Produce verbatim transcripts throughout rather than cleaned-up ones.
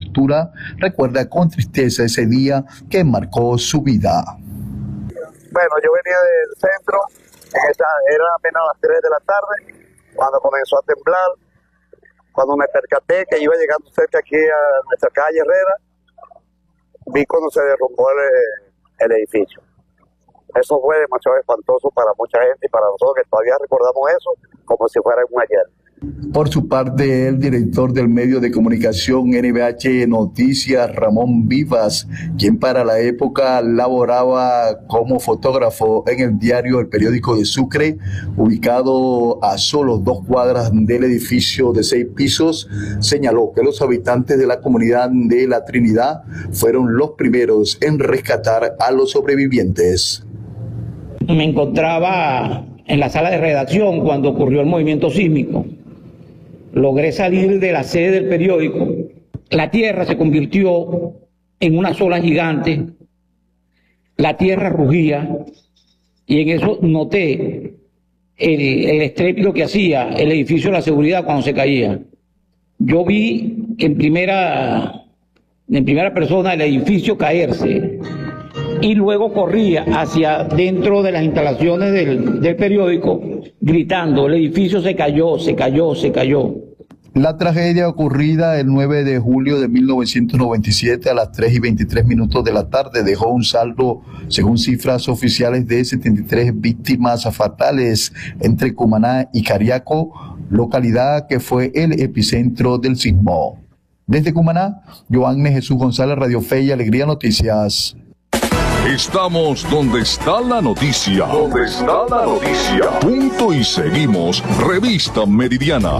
infraestructura, recuerda con tristeza ese día que marcó su vida. Bueno, yo venía del centro, esa, era apenas las tres de la tarde, cuando comenzó a temblar, cuando me percaté que iba llegando cerca aquí a nuestra calle Herrera, vi cuando se derrumbó el, el edificio. Eso fue demasiado espantoso para mucha gente y para nosotros que todavía recordamos eso como si fuera un ayer. Por su parte, el director del medio de comunicación N B H Noticias, Ramón Vivas, quien para la época laboraba como fotógrafo en el diario El Periódico de Sucre, ubicado a solo dos cuadras del edificio de seis pisos, señaló que los habitantes de la comunidad de La Trinidad fueron los primeros en rescatar a los sobrevivientes. Me encontraba en la sala de redacción cuando ocurrió el movimiento sísmico. Logré salir de la sede del periódico. La tierra se convirtió en una sola gigante. La tierra rugía y en eso noté el, el estrépito que hacía el edificio de la seguridad cuando se caía. Yo vi en primera, en primera persona el edificio caerse y luego corría hacia dentro de las instalaciones del, del periódico gritando: el edificio se cayó, se cayó, se cayó. La tragedia ocurrida el nueve de julio de mil novecientos noventa y siete a las tres y veintitrés minutos de la tarde dejó un saldo, según cifras oficiales, de setenta y tres víctimas fatales entre Cumaná y Cariaco, localidad que fue el epicentro del sismo. Desde Cumaná, Joanne Jesús González, Radio Fe y Alegría Noticias. Estamos donde está la noticia. Donde está la noticia. Punto y seguimos. Revista Meridiana.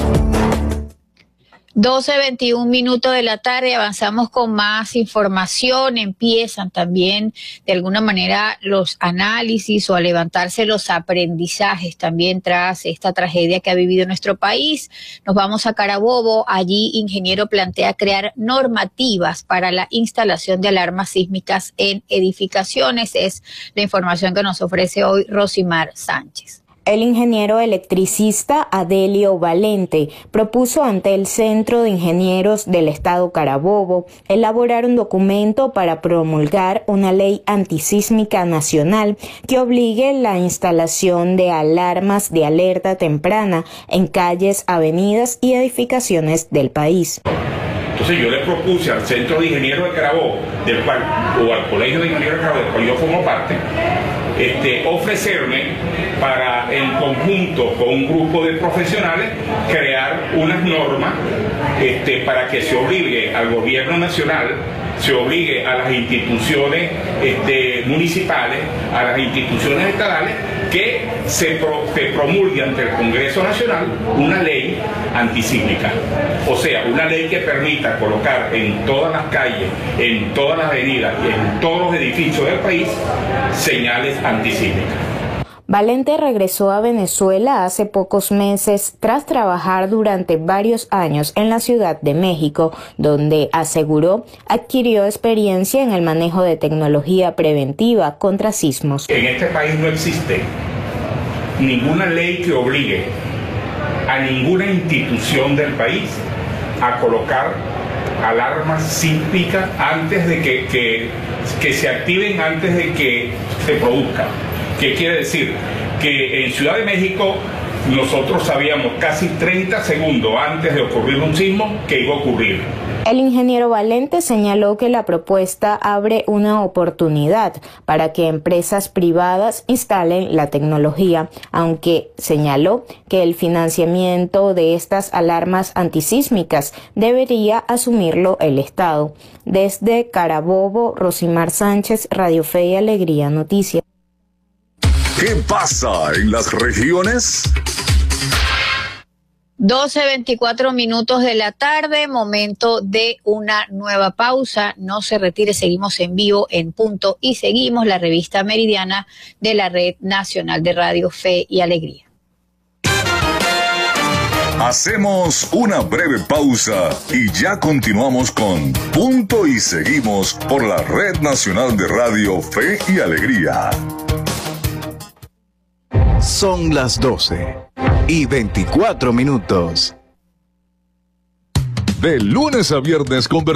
doce veintiún minutos de la tarde, avanzamos con más información. Empiezan también de alguna manera los análisis o a levantarse los aprendizajes también tras esta tragedia que ha vivido nuestro país. Nos vamos a Carabobo. Allí ingeniero plantea crear normativas para la instalación de alarmas sísmicas en edificaciones. Es la información que nos ofrece hoy Rosimar Sánchez. El ingeniero electricista Adelio Valente propuso ante el Centro de Ingenieros del Estado Carabobo elaborar un documento para promulgar una ley antisísmica nacional que obligue la instalación de alarmas de alerta temprana en calles, avenidas y edificaciones del país. Entonces yo le propuse al Centro de Ingenieros de Carabobo, del cual, o al Colegio de Ingenieros de Carabobo, del cual yo formo parte, este, ofrecerme para en conjunto con un grupo de profesionales crear unas normas este, para que se obligue al gobierno nacional, se obligue a las instituciones este, municipales, a las instituciones estatales, que se, pro, se promulgue ante el Congreso Nacional una ley antisísmica. O sea, una ley que permita colocar en todas las calles, en todas las avenidas y en todos los edificios del país señales antisísmicas. Valente regresó a Venezuela hace pocos meses tras trabajar durante varios años en la Ciudad de México, donde aseguró adquirió experiencia en el manejo de tecnología preventiva contra sismos. En este país no existe ninguna ley que obligue a ninguna institución del país a colocar alarmas sísmicas antes de que, que, que se activen, antes de que se produzcan. ¿Qué quiere decir? Que en Ciudad de México nosotros sabíamos casi treinta segundos antes de ocurrir un sismo que iba a ocurrir. El ingeniero Valente señaló que la propuesta abre una oportunidad para que empresas privadas instalen la tecnología, aunque señaló que el financiamiento de estas alarmas antisísmicas debería asumirlo el Estado. Desde Carabobo, Rosimar Sánchez, Radio Fe y Alegría Noticias. ¿Qué pasa en las regiones? doce veinticuatro minutos de la tarde, momento de una nueva pausa. No se retire, seguimos en vivo en Punto y Seguimos, la revista meridiana de la Red Nacional de Radio Fe y Alegría. Hacemos una breve pausa y ya continuamos con Punto y Seguimos por la Red Nacional de Radio Fe y Alegría. Son las doce y veinticuatro minutos. De lunes a viernes con